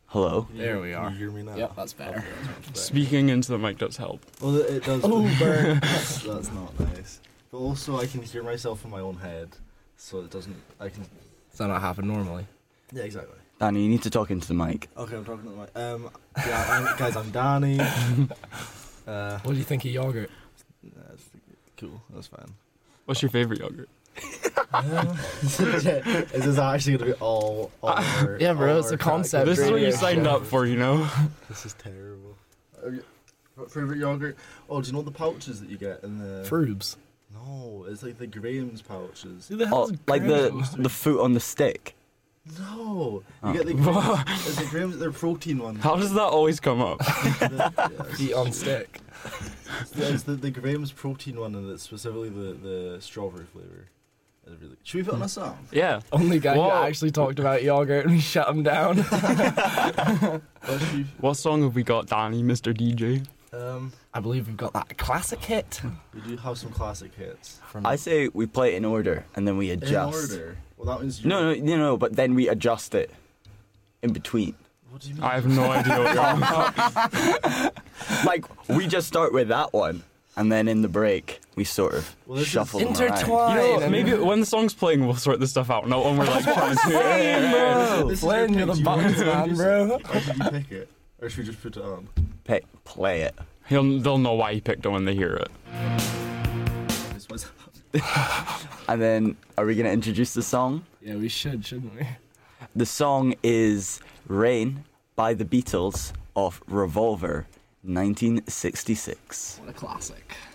Hello. There we are. Can you hear me now? Yep, that's better. Speaking into the mic does help. Well, it does. Oh, burn. That's not nice. But also, I can hear myself in my own head, so it doesn't. I can. Does that not happen normally? Yeah, exactly. Danny, you need to talk into the mic. Okay, I'm talking to the mic. Guys, I'm Danny. What do you think of yogurt? That's cool. That's fine. What's your favorite yogurt? Is this actually gonna be all our, Yeah, bro, all it's our a concept. This is what you radio signed show. up for, you know? This is terrible. Favorite yogurt? Oh, do you know the pouches that you get in the? Frubes. No, it's like the Graham's pouches. Who the Oh, hell's like Graham's? the foot on the stick. No, Oh. you get the Graham's. It's the Graham's. They're protein ones. How does that always come up? Feet on stick. It's the Graham's protein one, and it's specifically the strawberry flavor. It's really. Should we put on a song? Yeah. Only guy who Whoa. actually talked about yogurt and we shut him down. What should What song have we got, Danny, Mr. DJ? I believe we've got that classic hit. we do have some classic hits. From I say we play it in order and then we adjust. In order. Well, that means you. No, but then we adjust it in between. What do you mean? I have no idea what you're on about. Like, we just start with that one, and then in the break, we sort of Well, this is shuffle them around. intertwined. You know what, maybe when the song's playing, we'll sort this stuff out. Not when we're like trying to. bro. This is your Flynn, you're pick. the Do you want buttons to man, introduce bro. it? Or should you pick it? Or should we just put it on? Play it. They'll know why he picked it when they hear it. This was. And then, are we going to introduce the song? Yeah, we should, shouldn't we? The song is Rain by the Beatles off Revolver, 1966. What a classic.